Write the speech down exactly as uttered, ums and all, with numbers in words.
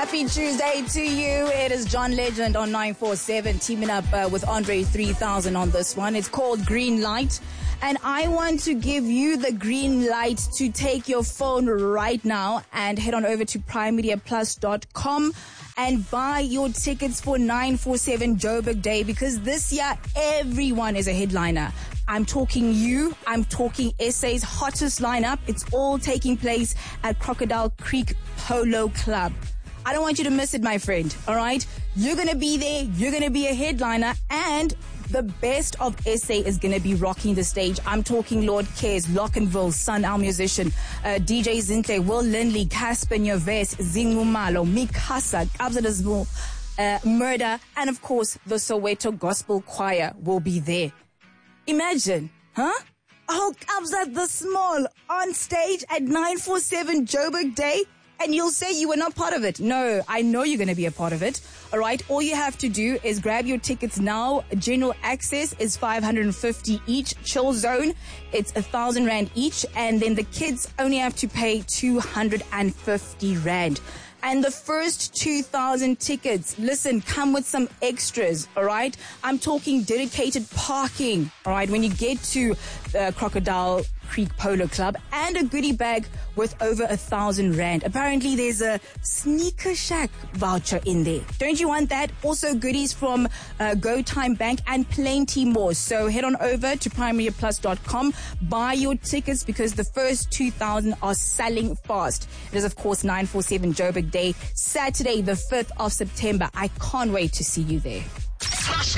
Happy Tuesday to you. It is John Legend on nine four seven, teaming up uh, with Andre three thousand on this one. It's called Green Light. And I want to give you the green light to take your phone right now and head on over to prime media plus dot com and buy your tickets for nine four seven Joburg Day, because this year everyone is a headliner. I'm talking you. I'm talking S A's hottest lineup. It's all taking place at Crocodile Creek Polo Club. I don't want you to miss it, my friend. All right? You're going to be there. You're going to be a headliner. And the best of S A is going to be rocking the stage. I'm talking Lord Cares, Lockenville, Sun, our musician, uh, D J Zintle, Will Lindley, Casper Nyoves, Zingumalo, Mikasa, Kabzadazmo, uh, Murder, and of course, the Soweto Gospel Choir will be there. Imagine, huh? Oh, Kabza the Small on stage at nine four seven Joburg Day, and you'll say you were not part of it. No, I know you're going to be a part of it. All right, all you have to do is grab your tickets now. General access is five hundred fifty each. Chill zone, it's one thousand rand each. And then the kids only have to pay two hundred fifty rand. And the first two thousand tickets, listen, come with some extras, all right? I'm talking dedicated parking, all right, when you get to uh, Crocodile Creek Polo Club, and a goodie bag with over a thousand rand. Apparently, there's a Sneaker Shack voucher in there. Don't you want that? Also, goodies from uh, Go Time Bank and plenty more. So head on over to prime media plus dot com, buy your tickets, because the first two thousand are selling fast. It is, of course, nine four seven Joburg Day, Saturday, the fifth of September. I can't wait to see you there.